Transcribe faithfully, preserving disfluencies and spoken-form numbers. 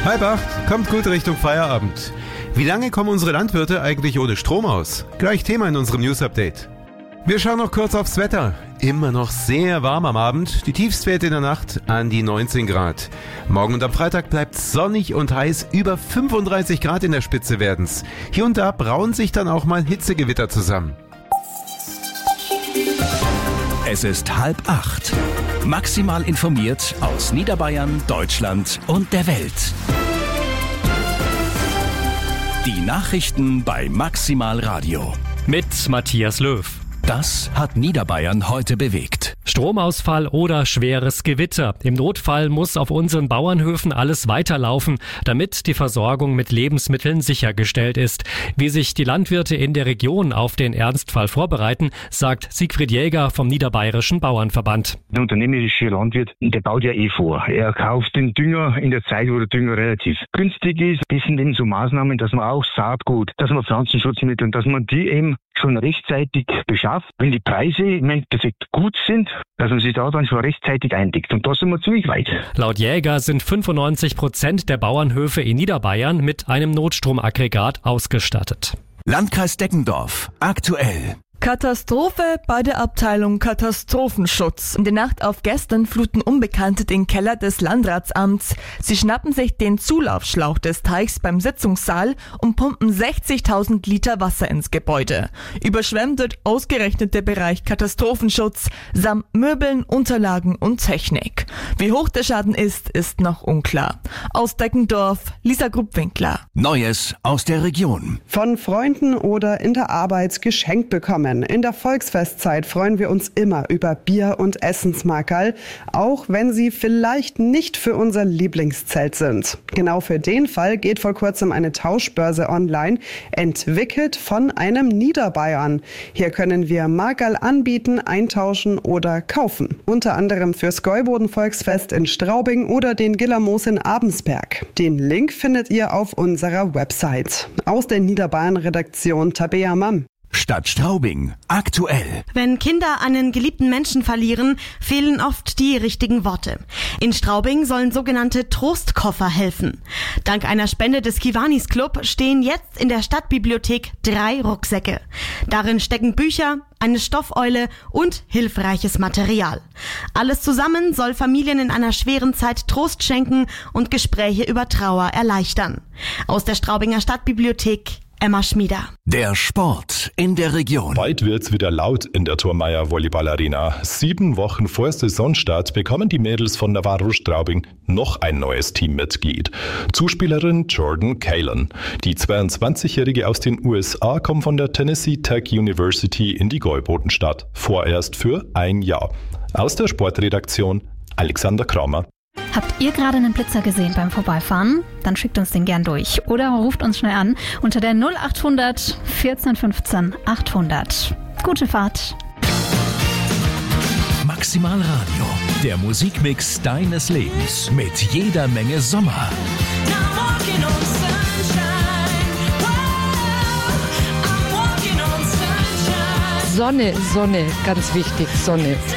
Halb acht, kommt gut Richtung Feierabend. Wie lange kommen unsere Landwirte eigentlich ohne Strom aus? Gleich Thema in unserem News-Update. Wir schauen noch kurz aufs Wetter. Immer noch sehr warm am Abend. Die Tiefstwerte in der Nacht an die neunzehn Grad. Morgen und am Freitag bleibt sonnig und heiß. Über fünfunddreißig Grad in der Spitze werden's. Hier und da brauen sich dann auch mal Hitzegewitter zusammen. Es ist halb acht. Maximal informiert aus Niederbayern, Deutschland und der Welt. Die Nachrichten bei Maximal Radio. Mit Matthias Löw. Das hat Niederbayern heute bewegt. Stromausfall oder schweres Gewitter. Im Notfall muss auf unseren Bauernhöfen alles weiterlaufen, damit die Versorgung mit Lebensmitteln sichergestellt ist. Wie sich die Landwirte in der Region auf den Ernstfall vorbereiten, sagt Siegfried Jäger vom Niederbayerischen Bauernverband. Der unternehmerische Landwirt, der baut ja eh vor. Er kauft den Dünger in der Zeit, wo der Dünger relativ günstig ist. Das sind eben so Maßnahmen, dass man auch Saatgut, dass man Pflanzenschutzmittel und dass man die eben schon rechtzeitig beschafft. Wenn die Preise im Endeffekt gut sind, dass man sich da dann schon rechtzeitig eindeckt. Und da sind wir ziemlich weit. Laut Jäger sind fünfundneunzig Prozent der Bauernhöfe in Niederbayern mit einem Notstromaggregat ausgestattet. Landkreis Deggendorf. Aktuell. Katastrophe bei der Abteilung Katastrophenschutz. In der Nacht auf gestern fluten Unbekannte den Keller des Landratsamts. Sie schnappen sich den Zulaufschlauch des Teichs beim Sitzungssaal und pumpen sechzigtausend Liter Wasser ins Gebäude. Überschwemmt wird ausgerechnet der Bereich Katastrophenschutz samt Möbeln, Unterlagen und Technik. Wie hoch der Schaden ist, ist noch unklar. Aus Deggendorf, Lisa Gruppwinkler. Neues aus der Region. Von Freunden oder in der Arbeit geschenkt bekommen. In der Volksfestzeit freuen wir uns immer über Bier- und Essensmarkerl, auch wenn sie vielleicht nicht für unser Lieblingszelt sind. Genau für den Fall geht vor kurzem eine Tauschbörse online, entwickelt von einem Niederbayern. Hier können wir Markerl anbieten, eintauschen oder kaufen. Unter anderem fürs Gäuboden-Volksfest in Straubing oder den Gillermoos in Abensberg. Den Link findet ihr auf unserer Website. Aus der Niederbayern-Redaktion Tabea Mann. Stadt Straubing. Aktuell. Wenn Kinder einen geliebten Menschen verlieren, fehlen oft die richtigen Worte. In Straubing sollen sogenannte Trostkoffer helfen. Dank einer Spende des Kiwanis Club stehen jetzt in der Stadtbibliothek drei Rucksäcke. Darin stecken Bücher, eine Stoffeule und hilfreiches Material. Alles zusammen soll Familien in einer schweren Zeit Trost schenken und Gespräche über Trauer erleichtern. Aus der Straubinger Stadtbibliothek Emma Schmieder. Der Sport in der Region. Bald wird's wieder laut in der Thurmeier Volleyball Arena. Sieben Wochen vor Saisonstart bekommen die Mädels von Navarro Straubing noch ein neues Teammitglied. Zuspielerin Jordan Kalen. Die zweiundzwanzigjährige aus den U S A kommt von der Tennessee Tech University in die Gäubodenstadt. Vorerst für ein Jahr. Aus der Sportredaktion Alexander Kramer. Habt ihr gerade einen Blitzer gesehen beim Vorbeifahren? Dann schickt uns den gern durch oder ruft uns schnell an unter der null acht hundert vierzehn fünfzehn achthundert. Gute Fahrt. Maximal Radio. Der Musikmix deines Lebens mit jeder Menge Sommer. Sonne, Sonne, ganz wichtig, Sonne.